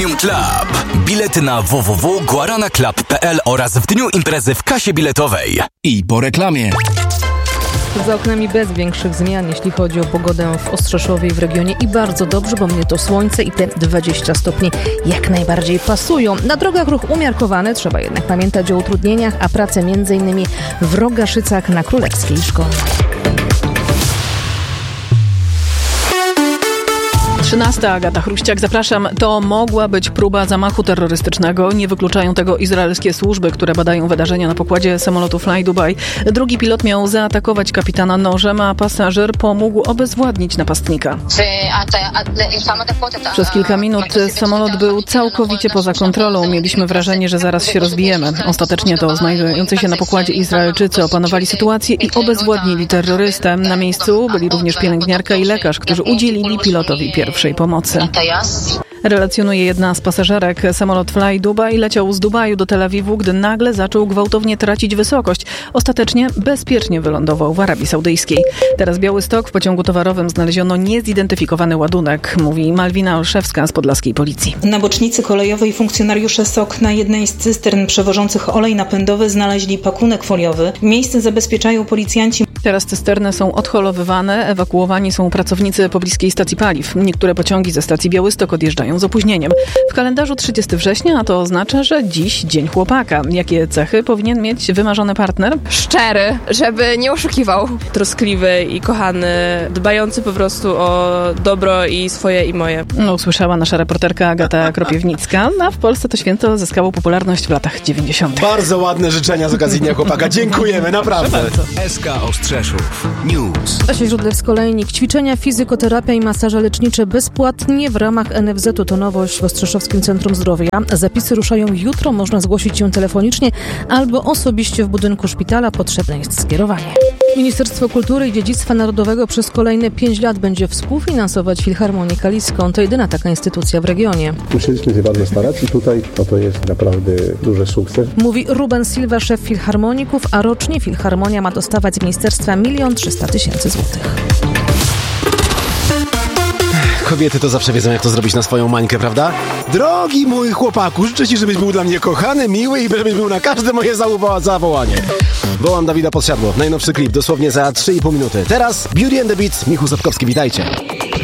Club. Bilety na www.guaranaclub.pl oraz w dniu imprezy w kasie biletowej. I po reklamie. Za oknami bez większych zmian, jeśli chodzi o pogodę w Ostrzeszowie i w regionie i bardzo dobrze, bo mnie to słońce i te 20 stopni jak najbardziej pasują. Na drogach ruch umiarkowany, trzeba jednak pamiętać o utrudnieniach, a pracę m.in. w Rogaszycach na Królewskiej Szkolnej. 13. Agata Chruściak, zapraszam. To mogła być próba zamachu terrorystycznego. Nie wykluczają tego izraelskie służby, które badają wydarzenia na pokładzie samolotu Fly Dubai. Drugi pilot miał zaatakować kapitana nożem, a pasażer pomógł obezwładnić napastnika. Przez kilka minut samolot był całkowicie poza kontrolą. Mieliśmy wrażenie, że zaraz się rozbijemy. Ostatecznie to znajdujący się na pokładzie Izraelczycy opanowali sytuację i obezwładnili terrorystę. Na miejscu byli również pielęgniarka i lekarz, którzy udzielili pilotowi pierwszej pomocy. Relacjonuje jedna z pasażerek. Samolot Fly Dubai leciał z Dubaju do Tel Awiwu, gdy nagle zaczął gwałtownie tracić wysokość. Ostatecznie bezpiecznie wylądował w Arabii Saudyjskiej. Teraz Białystok. W pociągu towarowym znaleziono niezidentyfikowany ładunek, mówi Malwina Olszewska z podlaskiej policji. Na bocznicy kolejowej funkcjonariusze SOK na jednej z cystern przewożących olej napędowy znaleźli pakunek foliowy. Miejsce zabezpieczają policjanci. Teraz cysterny są odholowywane, ewakuowani są pracownicy pobliskiej stacji paliw. Niektóre pociągi ze stacji Białystok odjeżdżają z opóźnieniem. W kalendarzu 30 września, a to oznacza, że dziś Dzień Chłopaka. Jakie cechy powinien mieć wymarzony partner? Szczery, żeby nie oszukiwał. Troskliwy i kochany, dbający po prostu o dobro i swoje i moje. No, usłyszała nasza reporterka Agata Kropiewnicka. A w Polsce to święto zyskało popularność w latach 90. Bardzo ładne życzenia z okazji Dnia Chłopaka. Dziękujemy, naprawdę. SK Ostrzeszów News. Asia Źródlewska, Olejnik. Ćwiczenia, fizykoterapia i masaże lecznicze bezpłatnie w ramach NFZ-u. To nowość w Ostrzeszowskim Centrum Zdrowia. Zapisy ruszają jutro. Można zgłosić się telefonicznie albo osobiście w budynku szpitala. Potrzebne jest skierowanie. Ministerstwo Kultury i Dziedzictwa Narodowego przez kolejne 5 lat będzie współfinansować Filharmonię Kaliską. To jedyna taka instytucja w regionie. Musieliśmy się bardzo starać i tutaj to jest naprawdę duży sukces. Mówi Ruben Silva, szef filharmoników, a rocznie Filharmonia ma dostawać z ministerstwa 1 300 000 złotych. Kobiety to zawsze wiedzą, jak to zrobić na swoją mańkę, prawda? Drogi mój chłopaku, życzę ci, żebyś był dla mnie kochany, miły i żebyś był na każde moje zawołanie. Wołam Dawida Podsiadło. Najnowszy klip dosłownie za 3,5 minuty. Teraz Beauty and the Beat, Michał Sapkowski, witajcie.